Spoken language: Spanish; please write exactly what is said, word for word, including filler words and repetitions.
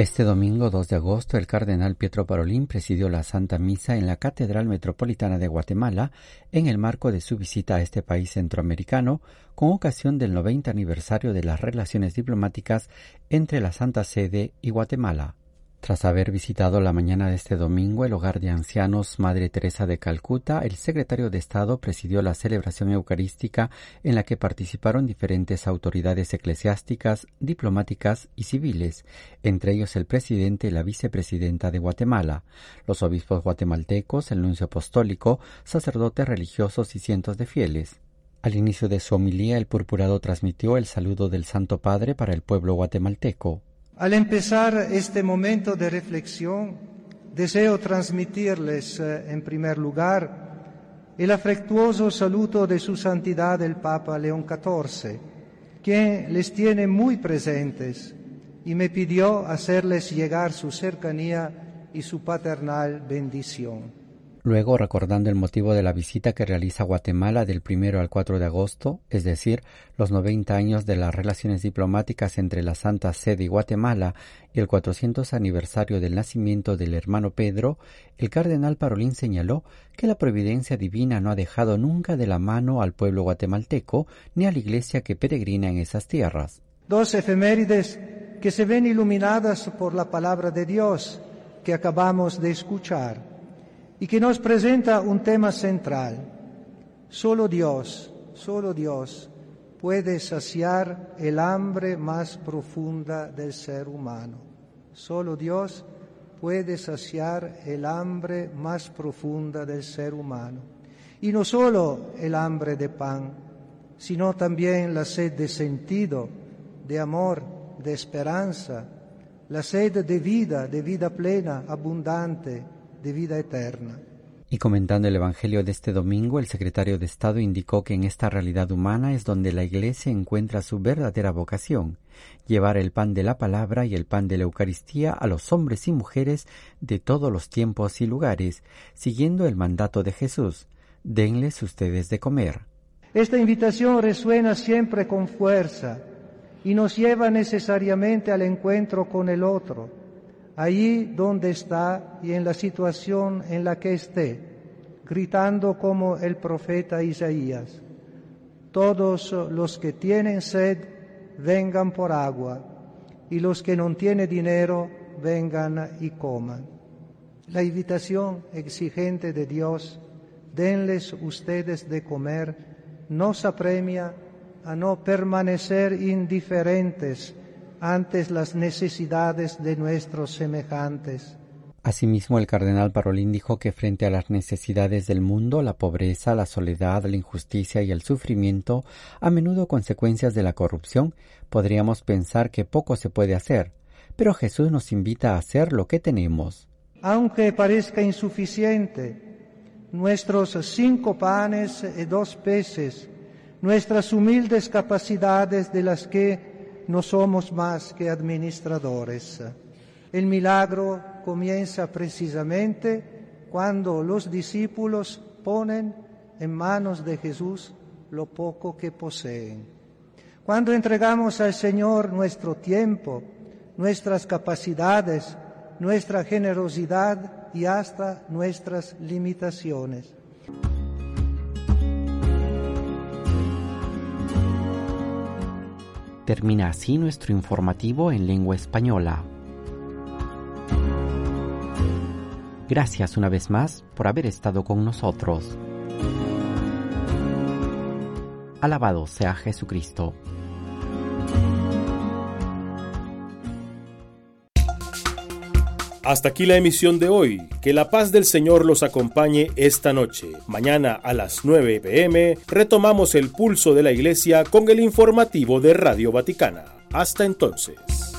Este domingo dos de agosto, el cardenal Pietro Parolin presidió la Santa Misa en la Catedral Metropolitana de Guatemala en el marco de su visita a este país centroamericano con ocasión del noventa aniversario de las relaciones diplomáticas entre la Santa Sede y Guatemala. Tras haber visitado la mañana de este domingo el hogar de ancianos Madre Teresa de Calcuta, el secretario de Estado presidió la celebración eucarística en la que participaron diferentes autoridades eclesiásticas, diplomáticas y civiles, entre ellos el presidente y la vicepresidenta de Guatemala, los obispos guatemaltecos, el nuncio apostólico, sacerdotes religiosos y cientos de fieles. Al inicio de su homilía, el purpurado transmitió el saludo del Santo Padre para el pueblo guatemalteco. Al empezar este momento de reflexión, deseo transmitirles, eh, en primer lugar, el afectuoso saludo de su santidad el Papa León catorce, quien les tiene muy presentes y me pidió hacerles llegar su cercanía y su paternal bendición. Luego, recordando el motivo de la visita que realiza Guatemala del primero al cuatro de agosto, es decir, los noventa años de las relaciones diplomáticas entre la Santa Sede y Guatemala y el cuatrocientos aniversario del nacimiento del hermano Pedro, el cardenal Parolin señaló que la providencia divina no ha dejado nunca de la mano al pueblo guatemalteco ni a la iglesia que peregrina en esas tierras. Dos efemérides que se ven iluminadas por la palabra de Dios que acabamos de escuchar y que nos presenta un tema central. Solo Dios, solo Dios puede saciar el hambre más profunda del ser humano. Solo Dios puede saciar el hambre más profunda del ser humano. Y no solo el hambre de pan, sino también la sed de sentido, de amor, de esperanza, la sed de vida, de vida plena, abundante, de vida eterna. Y comentando el Evangelio de este domingo, el secretario de Estado indicó que en esta realidad humana es donde la Iglesia encuentra su verdadera vocación, llevar el pan de la palabra y el pan de la Eucaristía a los hombres y mujeres de todos los tiempos y lugares, siguiendo el mandato de Jesús: denles ustedes de comer. Esta invitación resuena siempre con fuerza y nos lleva necesariamente al encuentro con el otro, allí donde está y en la situación en la que esté, gritando como el profeta Isaías: todos los que tienen sed, vengan por agua, y los que no tienen dinero, vengan y coman. La invitación exigente de Dios, denles ustedes de comer, nos apremia a no permanecer indiferentes ante las necesidades de nuestros semejantes. Asimismo, el cardenal Parolin dijo que frente a las necesidades del mundo, la pobreza, la soledad, la injusticia y el sufrimiento, a menudo consecuencias de la corrupción, podríamos pensar que poco se puede hacer, pero Jesús nos invita a hacer lo que tenemos. Aunque parezca insuficiente, nuestros cinco panes y dos peces, nuestras humildes capacidades de las que no somos más que administradores. El milagro comienza precisamente cuando los discípulos ponen en manos de Jesús lo poco que poseen. Cuando entregamos al Señor nuestro tiempo, nuestras capacidades, nuestra generosidad y hasta nuestras limitaciones. Termina así nuestro informativo en lengua española. Gracias una vez más por haber estado con nosotros. Alabado sea Jesucristo. Hasta aquí la emisión de hoy. Que la paz del Señor los acompañe esta noche. Mañana a las nueve pe eme retomamos el pulso de la Iglesia con el informativo de Radio Vaticana. Hasta entonces.